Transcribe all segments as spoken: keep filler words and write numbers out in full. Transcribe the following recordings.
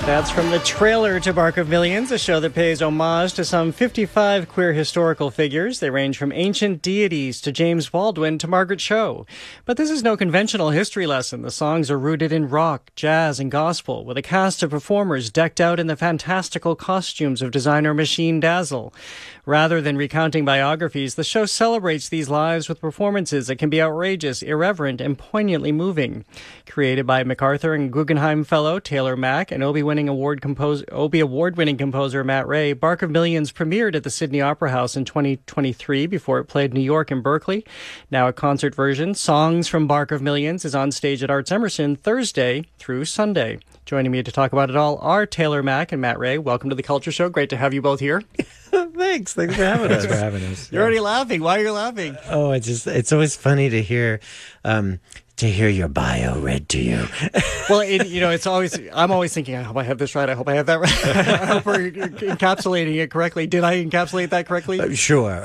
That's from the trailer to Bark of Millions, a show that pays homage to some fifty-five queer historical figures. They range from ancient deities to James Baldwin to Margaret Cho. But this is no conventional history lesson. The songs are rooted in rock, jazz, and gospel, with a cast of performers decked out in the fantastical costumes of designer Machine Dazzle. Rather than recounting biographies, the show celebrates these lives with performances that can be outrageous, irreverent, and poignantly moving. Created by MacArthur and Guggenheim Fellow Taylor Mack and Obie-winning award compos- Obie Award-winning composer Matt Ray, Bark of Millions premiered at the Sydney Opera House in twenty twenty-three before it played New York and Berkeley. Now a concert version, Songs from Bark of Millions, is on stage at Arts Emerson Thursday through Sunday. Joining me to talk about it all are Taylor Mack and Matt Ray. Welcome to the Culture Show. Great to have you both here. Thanks. Thanks for having us. Thanks for having us. You're already laughing. Why are you laughing? Oh, it's just, it's always funny to hear, um, to hear your bio read to you. Well, it, you know, it's always, I'm always thinking, I hope I have this right. I hope I have that right. I hope we're encapsulating it correctly. Did I encapsulate that correctly? Uh, sure.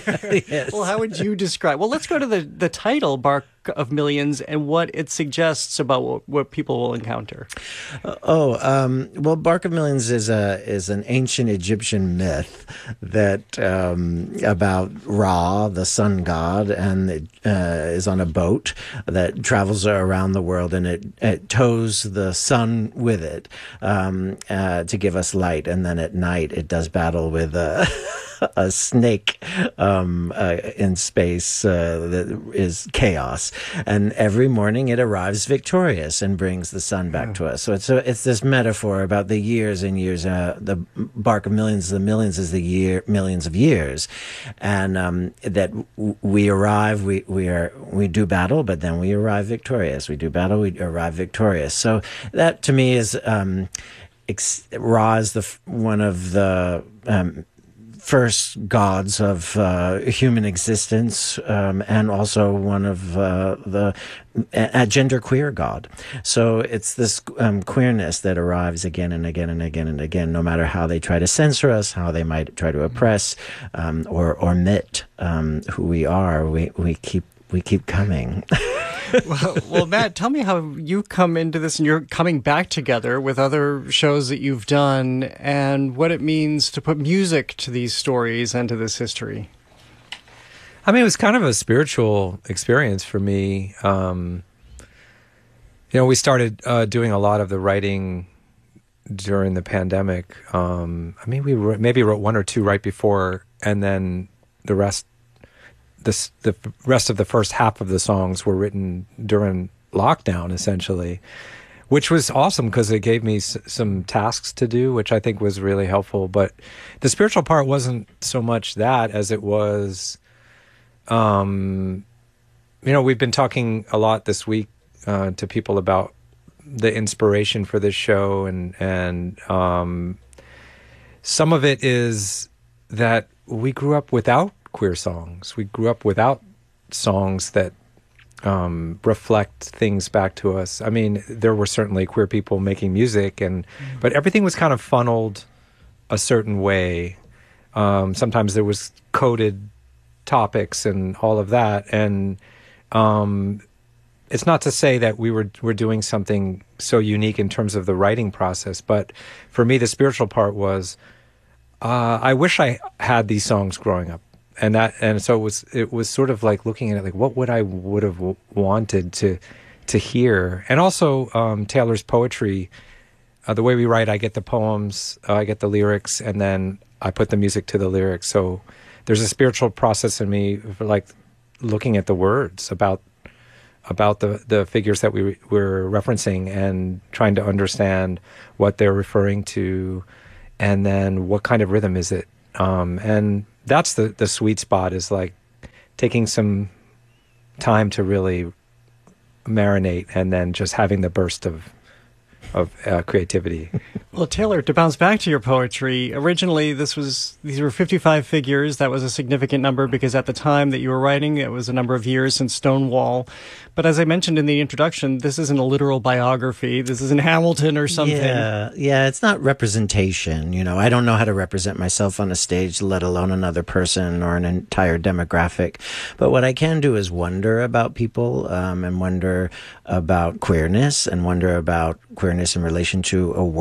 Yes. Well, how would you describe, well, let's go to the, the title, Bark of Millions, and what it suggests about what, what people will encounter. Uh, oh, um, well, Bark of Millions is a is an ancient Egyptian myth that um, about Ra, the sun god, and it uh, is on a boat that travels around the world, and it, it tows the sun with it um, uh, to give us light, and then at night it does battle with a, a snake um, uh, in space uh, that is chaos. And every morning it arrives victorious and brings the sun back to us. So it's a, it's this metaphor about the years and years. Uh, the Bark of Millions, the millions is the year, millions of years, and um, that w- we arrive, we we are we do battle, but then we arrive victorious. We do battle, we arrive victorious. So that to me is um, ex- Ra is the one of the um, first gods of uh, human existence, um, and also one of uh, the a, a genderqueer god. So it's this um, queerness that arrives again and again and again and again, no matter how they try to censor us, how they might try to oppress um, or omit um, who we are. We we keep we keep coming. well, well, Matt, tell me how you come into this, and you're coming back together with other shows that you've done, and what it means to put music to these stories and to this history. I mean, it was kind of a spiritual experience for me. Um, you know, we started uh, doing a lot of the writing during the pandemic. Um, I mean, we wrote, maybe wrote one or two right before, and then the rest This, the rest of the first half of the songs were written during lockdown, essentially, which was awesome because it gave me s- some tasks to do, which I think was really helpful. But the spiritual part wasn't so much that as it was, um, you know, we've been talking a lot this week uh, to people about the inspiration for this show, and and um, some of it is that we grew up without queer songs. We grew up without songs that um, reflect things back to us. I mean, there were certainly queer people making music, and mm. but everything was kind of funneled a certain way. Um, sometimes there was coded topics and all of that, and um, it's not to say that we were were doing something so unique in terms of the writing process, but for me, the spiritual part was, uh, I wish I had these songs growing up. And that, and so it was. It was sort of like looking at it, like what would I would have w- wanted to to hear, and also um, Taylor's poetry. Uh, the way we write, I get the poems, uh, I get the lyrics, and then I put the music to the lyrics. So there's a spiritual process in me, for like looking at the words about about the the figures that we were referencing and trying to understand what they're referring to, and then what kind of rhythm is it, um, and that's the, the sweet spot, is like taking some time to really marinate and then just having the burst of of uh, creativity. Well, Taylor, to bounce back to your poetry, originally this was these were fifty-five figures. That was a significant number because at the time that you were writing, it was a number of years since Stonewall. But as I mentioned in the introduction, this isn't a literal biography. This isn't Hamilton or something. Yeah, yeah, it's not representation. You know, I don't know how to represent myself on a stage, let alone another person or an entire demographic. But what I can do is wonder about people um, and wonder about queerness and wonder about queerness in relation to a world that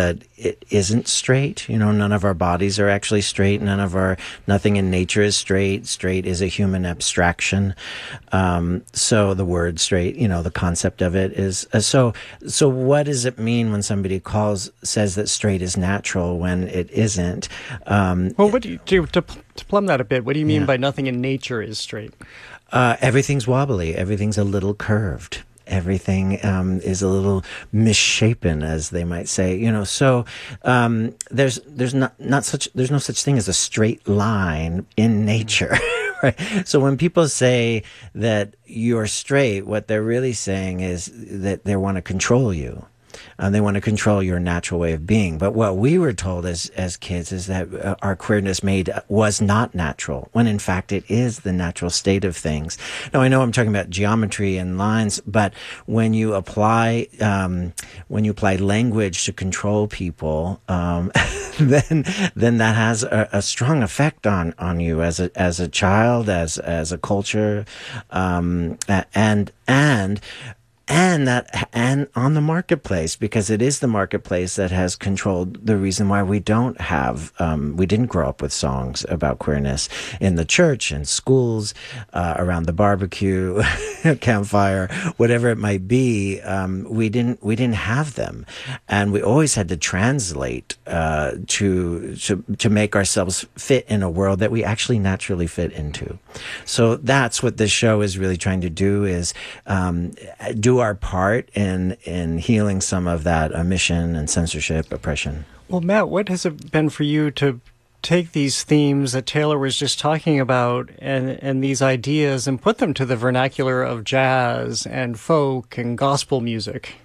that it isn't straight. You know, none of our bodies are actually straight. None of our, nothing in nature is straight. Straight is a human abstraction. Um, so the word straight, you know, the concept of it is, uh, so, so what does it mean when somebody calls, says that straight is natural when it isn't? Um, well, what do you do to, to plumb that a bit? What do you mean yeah. by nothing in nature is straight? Uh, everything's wobbly. Everything's a little curved. Everything um, is a little misshapen, as they might say. You know, so um, there's there's not not such there's no such thing as a straight line in nature. Right. So when people say that you're straight, what they're really saying is that they want to control you. Uh, they want to control your natural way of being. But what we were told as as kids is that uh, our queerness made was not natural, when in fact it is the natural state of things. Now, I know I'm talking about geometry and lines, but when you apply um, when you apply language to control people, um, then then that has a, a strong effect on on you as a as a child, as as a culture, um, and and. And that, and on the marketplace, because it is the marketplace that has controlled the reason why we don't have, um, we didn't grow up with songs about queerness in the church, in schools, uh, around the barbecue, campfire, whatever it might be. Um, we didn't, we didn't have them, and we always had to translate uh, to to to make ourselves fit in a world that we actually naturally fit into. So that's what this show is really trying to do: is um, do our part in in healing some of that omission and censorship, oppression. Well, Matt, what has it been for you to take these themes that Taylor was just talking about and and these ideas and put them to the vernacular of jazz and folk and gospel music?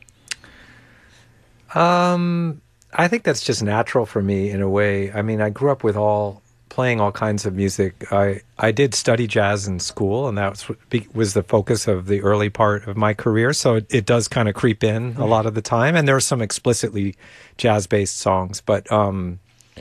Um, I think that's just natural for me in a way. I mean, I grew up with all playing all kinds of music. I, I did study jazz in school, and that was, was the focus of the early part of my career. So it, it does kind of creep in a lot of the time. And there are some explicitly jazz-based songs. But, um,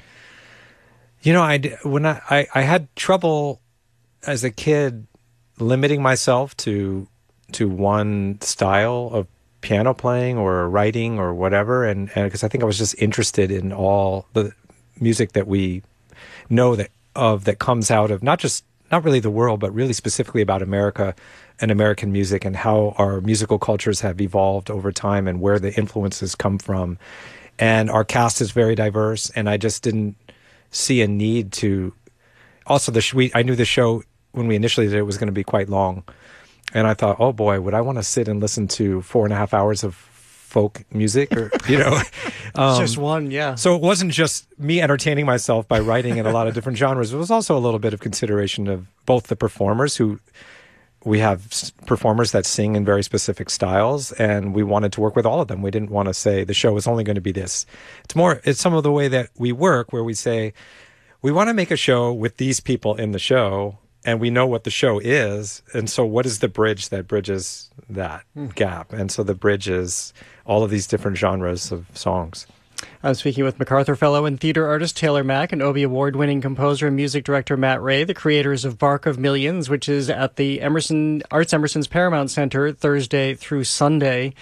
you know, I, when I, I, I had trouble as a kid limiting myself to to one style of piano playing or writing or whatever. And because I think I was just interested in all the music that we know that of that comes out of not just not really the world, but really specifically about America and American music and how our musical cultures have evolved over time and where the influences come from. And our cast is very diverse, and I just didn't see a need to. Also, the sh- we, I knew the show when we initially did it was going to be quite long, and I thought, oh boy, would I want to sit and listen to four and a half hours of folk music, or you know, um, just one, yeah. So it wasn't just me entertaining myself by writing in a lot of different genres. It was also a little bit of consideration of both the performers, who we have performers that sing in very specific styles, and we wanted to work with all of them. We didn't want to say the show is only going to be this. It's more, it's some of the way that we work, where we say we want to make a show with these people in the show, and we know what the show is, and so what is the bridge that bridges that mm. gap? And so the bridge is all of these different genres of songs. I'm speaking with MacArthur Fellow and theater artist Taylor Mack and Obie Award-winning composer and music director Matt Ray, the creators of Bark of Millions, which is at the Emerson Arts Emerson's Paramount Center Thursday through Sunday.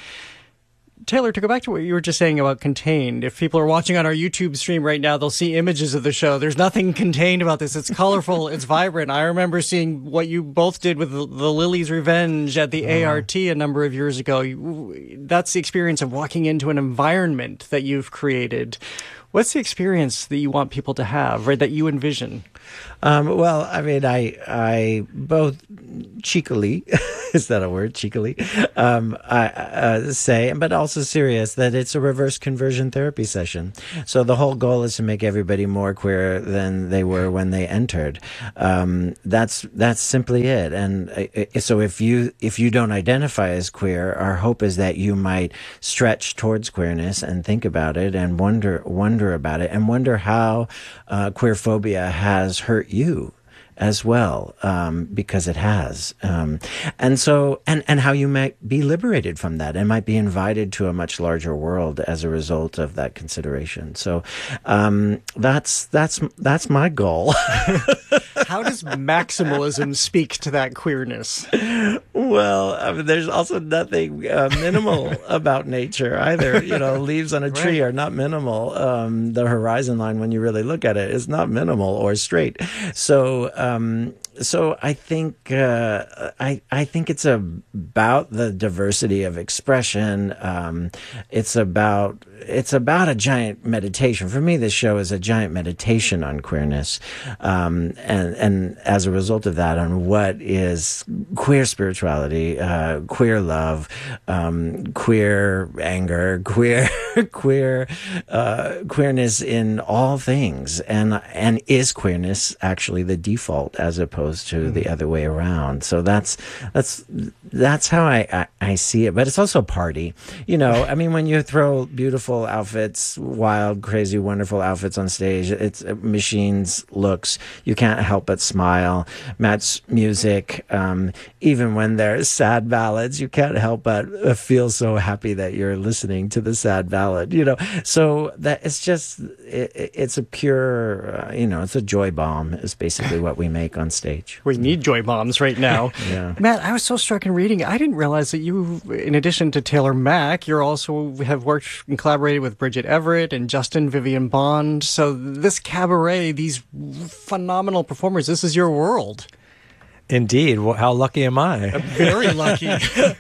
Taylor, to go back to what you were just saying about contained, if people are watching on our YouTube stream right now, they'll see images of the show. There's nothing contained about this. It's colorful. It's vibrant. I remember seeing what you both did with the, the Lily's Revenge at the uh, A R T a number of years ago. You, that's the experience of walking into an environment that you've created. What's the experience that you want people to have, right, that you envision? Um, well, I mean, I, I both cheekily, is that a word, cheekily, um, I uh, say, but also serious, that it's a reverse conversion therapy session. So the whole goal is to make everybody more queer than they were when they entered. Um, that's that's simply it. And uh, so if you if you don't identify as queer, our hope is that you might stretch towards queerness and think about it and wonder wonder about it and wonder how uh, queer phobia has hurt you as well, um, because it has. Um, and so, and, and how you might be liberated from that and might be invited to a much larger world as a result of that consideration. So, um, that's, that's, that's my goal. How does maximalism speak to that queerness? Well, I mean, there's also nothing uh, minimal about nature either. You know, leaves on a tree Right. are not minimal. Um, the horizon line, when you really look at it, is not minimal or straight. So, um, so I think uh, I I think it's about the diversity of expression. Um, it's about it's about a giant meditation. For me, this show is a giant meditation on queerness, um, and and as a result of that, on what is queer spirituality, uh, queer love, um, queer anger, queer queer uh, queerness in all things, and and is queerness actually the default as opposed to the other way around? So that's that's that's how I, I I see it. But it's also a party, you know. I mean, when you throw beautiful outfits, wild, crazy, wonderful outfits on stage, it's uh, machines looks. You can't help but smile. Matt's music, um, even when there's sad ballads, you can't help but uh, feel so happy that you're listening to the sad ballad, you know. So that it's just it, it's a pure, uh, you know, it's a joy bomb. Is basically what we make on stage. We need joy bombs right now. Yeah. Matt, I was so struck in reading. I didn't realize that you, in addition to Taylor Mack, you also have worked and collaborated with Bridget Everett and Justin Vivian Bond. So this cabaret, these phenomenal performers, this is your world. Indeed. Well, how lucky am I? Very lucky.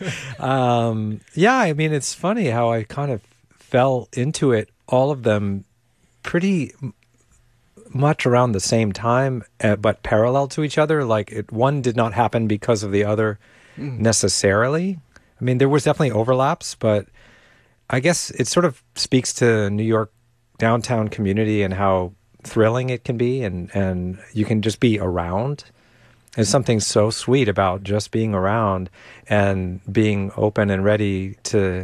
um, yeah, I mean, it's funny how I kind of fell into it, all of them pretty much around the same time, uh, but parallel to each other. Like it, one did not happen because of the other mm. necessarily. I mean, there was definitely overlaps, but I guess it sort of speaks to New York downtown community and how thrilling it can be, and, and you can just be around. There's something so sweet about just being around and being open and ready to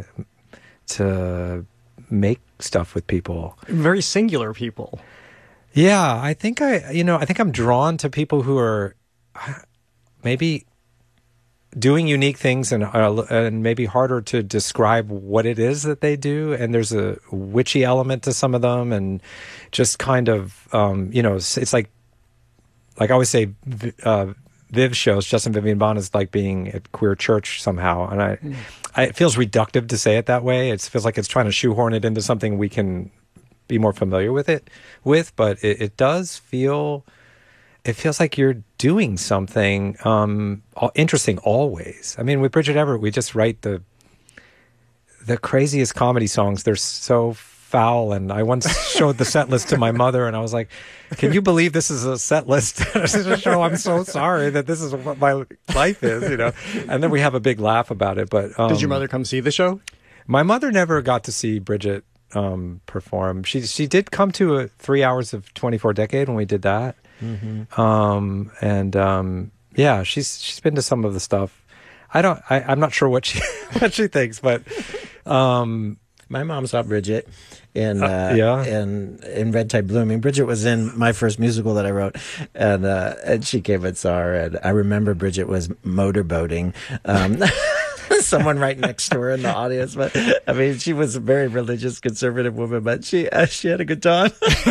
to make stuff with people. Very singular people. Yeah, I think I, you know, I think I'm drawn to people who are maybe doing unique things and uh, and maybe harder to describe what it is that they do. And there's a witchy element to some of them, and just kind of, um, you know, it's, it's like, like I always say, uh, Viv shows, Justin Vivian Bond is like being at queer church somehow. And I, mm. I, it feels reductive to say it that way. It feels like it's trying to shoehorn it into something we can be more familiar with it with, but it, it does feel, it feels like you're doing something um, interesting always. I mean, with Bridget Everett, we just write the the craziest comedy songs. They're so foul, and I once showed the set list to my mother, and I was like, "Can you believe this is a set list?" show? I'm so sorry that this is what my life is, you know. And then we have a big laugh about it. But um, did your mother come see the show? My mother never got to see Bridget um, perform. She she did come to a three hours of twenty-four Decade when we did that. Mm-hmm. Um, and um, yeah, she's she's been to some of the stuff. I don't. I, I'm not sure what she what she thinks, but um, my mom saw Bridget in uh, uh, yeah in in Red Tide Blooming. Bridget was in my first musical that I wrote, and uh, and she came and saw her. And I remember Bridget was motorboating. Um, someone right next to her in the audience, but I mean, she was a very religious, conservative woman, but she uh, she had a good time.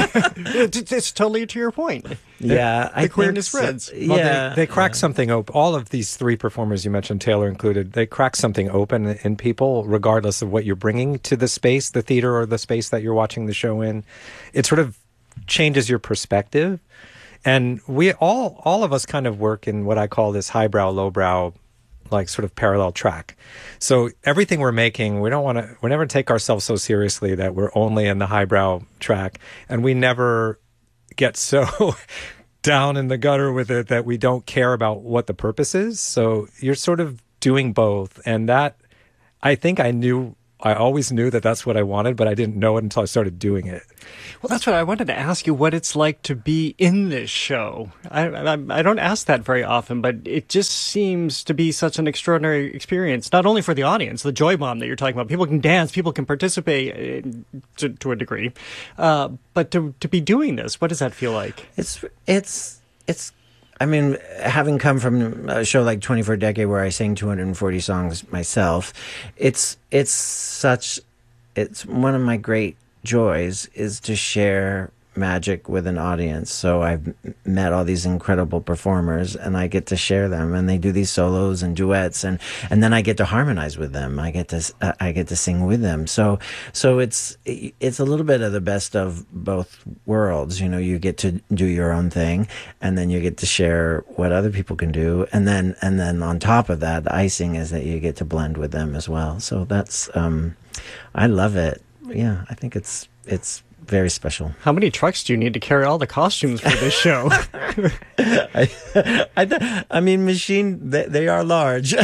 It's totally to your point. Yeah, the, the queerness spreads. So. Yeah, well, they, they crack yeah. something open. All of these three performers you mentioned, Taylor included, they crack something open in people, regardless of what you're bringing to the space, the theater, or the space that you're watching the show in. It sort of changes your perspective, and we all all of us kind of work in what I call this highbrow, lowbrow, like sort of parallel track. So everything we're making, we don't want to, we never take ourselves so seriously that we're only in the highbrow track, and we never get so down in the gutter with it that we don't care about what the purpose is. So you're sort of doing both. And that, I think I knew, I always knew that that's what I wanted, but I didn't know it until I started doing it. Well, that's what I wanted to ask you, what it's like to be in this show. I, I, I don't ask that very often, but it just seems to be such an extraordinary experience, not only for the audience, the joy bomb that you're talking about. People can dance, people can participate to, to a degree, uh, but to to be doing this, what does that feel like? It's, it's, it's, I mean, having come from a show like twenty-four Decade where I sang two hundred forty songs myself, it's it's such, it's one of my great joys is to share magic with an audience. So I've met all these incredible performers, and I get to share them, and they do these solos and duets, and, and then I get to harmonize with them. I get to uh, I get to sing with them. So so it's it's a little bit of the best of both worlds. You know, you get to do your own thing, and then you get to share what other people can do, and then and then on top of that, the icing is that you get to blend with them as well. So that's um, I love it. Yeah, I think it's it's. very special. How many trucks do you need to carry all the costumes for this show? I, I, I mean, machine, they, they are large.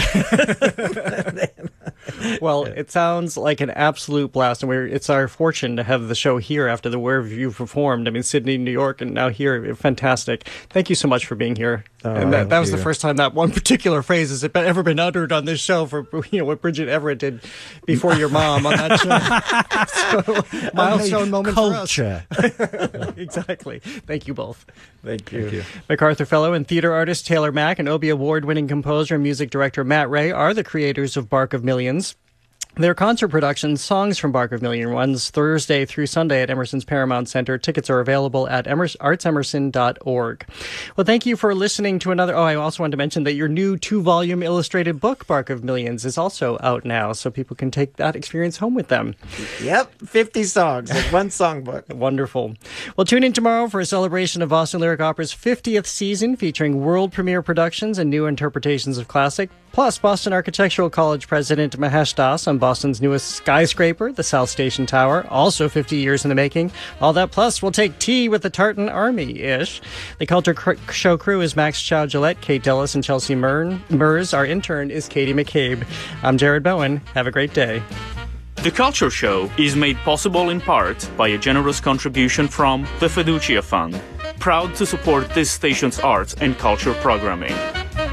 Well, it sounds like an absolute blast, and we're, it's our fortune to have the show here after the where you've performed. I mean, Sydney, New York, and now here. Fantastic. Thank you so much for being here. Oh, and that, that was you. the first time that one particular phrase has ever been uttered on this show for, you know, what Bridget Everett did before your mom on that show. So, milestone moment culture. for us. Exactly. Thank you both. Thank you. Thank you. MacArthur Fellow and theater artist Taylor Mack and Obie Award-winning composer and music director Matt Ray are the creators of Bark of Millions. Their concert production, Songs from Bark of Million, runs Thursday through Sunday at Emerson's Paramount Center. Tickets are available at arts emerson dot org. Well, thank you for listening to another... Oh, I also wanted to mention that your new two-volume illustrated book, Bark of Millions, is also out now, so people can take that experience home with them. Yep, fifty songs, like one songbook. Wonderful. Well, tune in tomorrow for a celebration of Boston Lyric Opera's fiftieth season, featuring world premiere productions and new interpretations of classic, plus Boston Architectural College President Mahesh Das on Boston's newest skyscraper, the South Station Tower, also fifty years in the making. All that plus we'll take tea with the Tartan Army-ish. The Culture cr- Show crew is Max Chow-Gillette, Kate Dillis, and Chelsea Mern- Mers. Our intern is Katie McCabe. I'm Jared Bowen. Have a great day. The Culture Show is made possible in part by a generous contribution from the Fiducia Fund, proud to support this station's arts and culture programming.